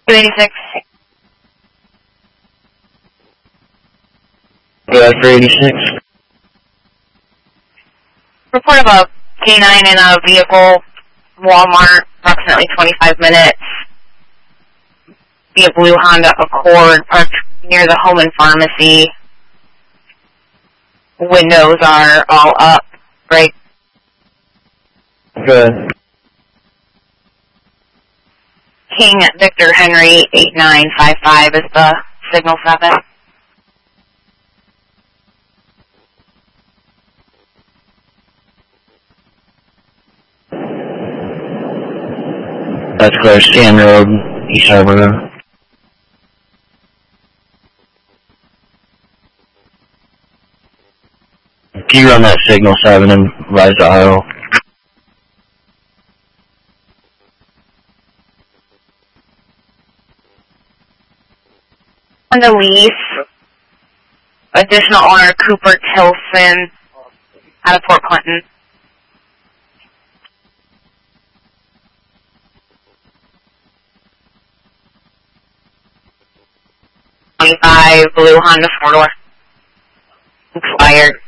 286. Good for 86. Report of a K9 in a vehicle, Walmart, approximately 25 minutes. Be a blue Honda Accord parked near the Home and Pharmacy. Windows are all up, right? Good. King Victor Henry 8955 is the signal 7. That's clear. Stan Road, East Harbor. Can you run that signal 7 and rise to auto? On the lease, additional owner Cooper Tilson out of Port Clinton. 25 blue Honda 4-door. Expired.